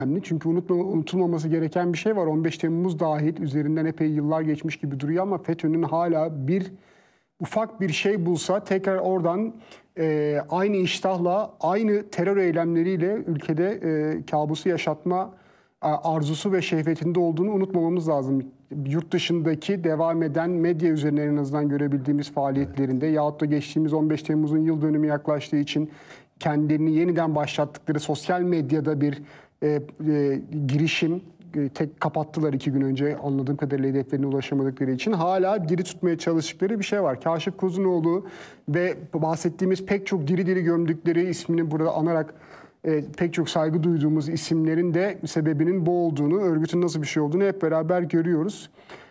önemli. Çünkü unutulmaması gereken bir şey var. 15 Temmuz dahil üzerinden epey yıllar geçmiş gibi duruyor ama FETÖ'nün hala ufak bir şey bulsa tekrar oradan aynı iştahla, aynı terör eylemleriyle ülkede kabusu yaşatma arzusu ve şehvetinde olduğunu unutmamamız lazım. Yurt dışındaki devam eden medya üzerinden en azından görebildiğimiz faaliyetlerinde yahut da geçtiğimiz 15 Temmuz'un yıl dönümü yaklaştığı için kendilerini yeniden başlattıkları sosyal medyada bir girişim, tek kapattılar 2 gün önce anladığım kadarıyla hedeflerine ulaşamadıkları için. Hala diri tutmaya çalıştıkları bir şey var. Kaşif Kozunoğlu ve bahsettiğimiz pek çok diri diri gömdükleri, ismini burada anarak pek çok saygı duyduğumuz isimlerin de sebebinin bu olduğunu, örgütün nasıl bir şey olduğunu hep beraber görüyoruz.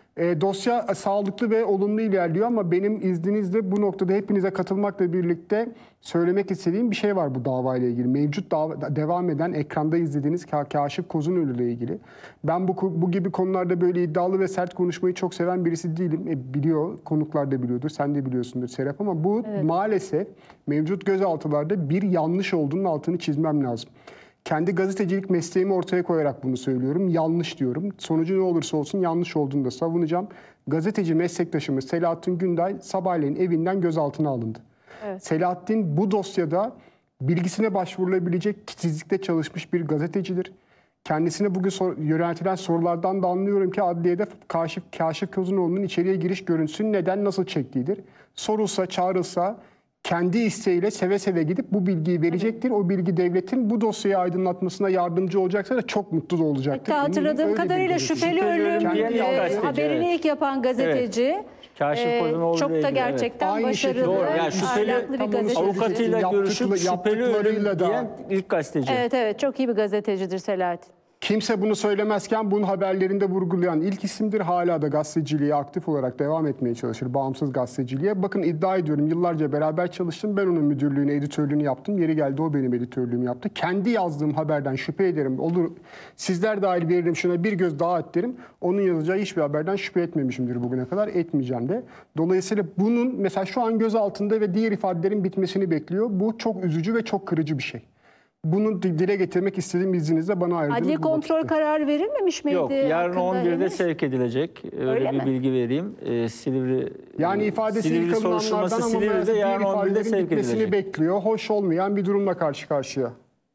Dosya sağlıklı ve olumlu ilerliyor ama benim izninizle bu noktada hepinize katılmakla birlikte söylemek istediğim bir şey var bu davayla ilgili. Mevcut devam eden ekranda izlediğiniz Kaşif Kozunoğlu ile ilgili. Ben bu gibi konularda böyle iddialı ve sert konuşmayı çok seven birisi değilim. Biliyor, konuklar da biliyordur, sen de biliyorsundur Serap ama bu maalesef mevcut gözaltılarda bir yanlış olduğunun altını çizmem lazım. Kendi gazetecilik mesleğimi ortaya koyarak bunu söylüyorum. Yanlış diyorum. Sonucu ne olursa olsun yanlış olduğunu da savunacağım. Gazeteci meslektaşımız Selahattin Günday sabahleyin evinden gözaltına alındı. Evet. Selahattin bu dosyada bilgisine başvurulabilecek titizlikle çalışmış bir gazetecidir. Kendisine bugün yöneltilen sorulardan da anlıyorum ki adliyede Kaşif Kozunoğlu'nun içeriye giriş görüntüsünü neden, nasıl çektiğidir. Sorulsa, çağrılsa kendi isteğiyle seve seve gidip bu bilgiyi verecektir. O bilgi devletin bu dosyayı aydınlatmasına yardımcı olacaksa da çok mutlu da olacaktır. Hatta hatırladığım kadarıyla şüpheli ölüm haberini ilk yapan gazeteci. Evet. Kaşif Kozunoğlu çok da gerçekten aynı başarılı, ahlaklı bir gazeteci. Avukatıyla görüşüp şüpheli ölüm diyen ilk gazeteci. Evet evet, çok iyi bir gazetecidir Selahattin. Kimse bunu söylemezken bunun haberlerinde vurgulayan ilk isimdir. Hala da gazeteciliğe aktif olarak devam etmeye çalışır. Bağımsız gazeteciliğe. Bakın iddia ediyorum, yıllarca beraber çalıştım. Ben onun müdürlüğünü, editörlüğünü yaptım. Yeri geldi o benim editörlüğümü yaptı. Kendi yazdığım haberden şüphe ederim. Olur, sizler dahil veririm, şuna bir göz daha at derim. Onun yazacağı hiçbir haberden şüphe etmemişimdir bugüne kadar. Etmeyeceğim de. Dolayısıyla bunun mesela şu an göz altında ve diğer ifadelerin bitmesini bekliyor. Bu çok üzücü ve çok kırıcı bir şey. Bunu dile getirmek istediğim, izninizle bana ayırdığınız adli kontrol kararı verilmemiş miydi? Yok, yarın 11'de sevk edilecek. Öyle bir bilgi vereyim. Silivri, yani ifadesi ilk alınanlardan ama Silivri'de yarın 11'de sevk edilecek. Bekliyor. Hoş olmayan bir durumla karşı karşıya.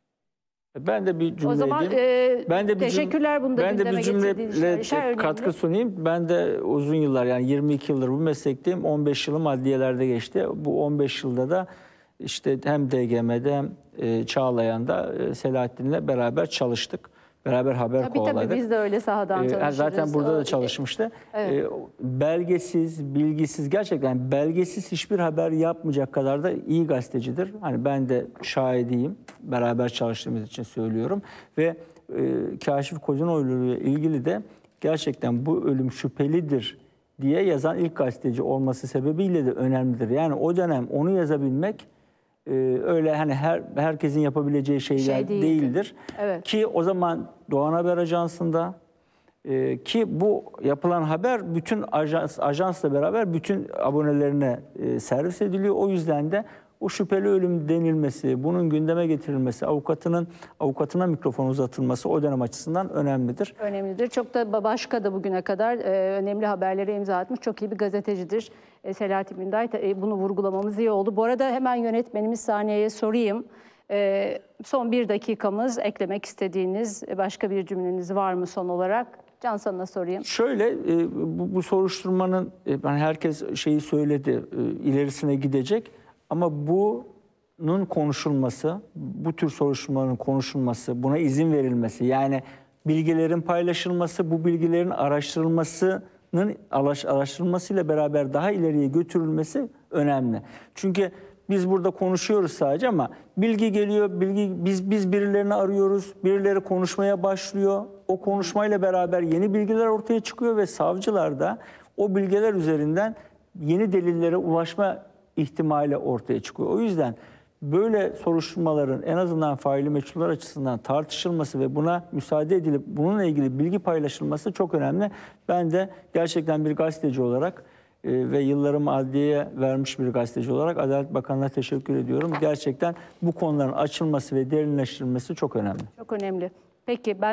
Ben de bir cümle o zaman teşekkürler bunu da ben de bir cümleyle katkı sunayım. Ben de uzun yıllar, yani 22 yıldır bu meslekteyim. 15 yılım adliyelerde geçti. Bu 15 yılda da işte hem DGM'de hem Çağlayan'da Selahattin'le beraber çalıştık. Beraber haber kovaladık. Tabii biz de öyle sahadan çalışırız. Zaten burada da çalışmıştı. Evet. Belgesiz, bilgisiz, gerçekten belgesiz hiçbir haber yapmayacak kadar da iyi gazetecidir. Hani ben de şahidiyim. Beraber çalıştığımız için söylüyorum. Ve Kaşif Kozunoğlu ile ilgili de gerçekten bu ölüm şüphelidir diye yazan ilk gazeteci olması sebebiyle de önemlidir. Yani o dönem onu yazabilmek öyle hani herkesin yapabileceği şeyler değildir. Evet. Ki o zaman Doğan Haber Ajansı'nda ki bu yapılan haber bütün ajansla beraber bütün abonelerine servis ediliyor. O yüzden de o şüpheli ölüm denilmesi, bunun gündeme getirilmesi, avukatına mikrofon uzatılması o dönem açısından önemlidir. Önemlidir. Çok da başka da bugüne kadar önemli haberlere imza atmış. Çok iyi bir gazetecidir Selahattin Günday. Bunu vurgulamamız iyi oldu. Bu arada hemen yönetmenimiz Saniye'ye sorayım. Son 1 dakikamız, eklemek istediğiniz başka bir cümleniz var mı son olarak? Can, sana sorayım. Şöyle, bu soruşturmanın, herkes şeyi söyledi, ilerisine gidecek. Ama bunun konuşulması, bu tür soruşturmaların konuşulması, buna izin verilmesi, yani bilgilerin paylaşılması, bu bilgilerin araştırılmasıyla beraber daha ileriye götürülmesi önemli. Çünkü biz burada konuşuyoruz sadece ama bilgi geliyor, biz birilerini arıyoruz, birileri konuşmaya başlıyor. O konuşmayla beraber yeni bilgiler ortaya çıkıyor ve savcılar da o bilgiler üzerinden yeni delillere ulaşma ihtimali ortaya çıkıyor. O yüzden böyle soruşturmaların en azından faili meçhuller açısından tartışılması ve buna müsaade edilip bununla ilgili bilgi paylaşılması çok önemli. Ben de gerçekten bir gazeteci olarak ve yıllarımı adliyeye vermiş bir gazeteci olarak Adalet Bakanlığı'na teşekkür ediyorum. Gerçekten bu konuların açılması ve derinleştirilmesi çok önemli. Çok önemli. Peki ben